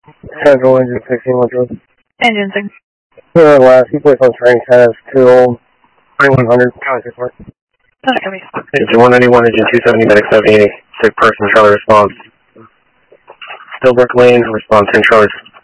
Central engine 16 Engine 6. Last, he placed on train test till 2100. Engine 191, engine 270, medic 70, sick person, Charlie response. Stillbrook Lane, response 10 Charlie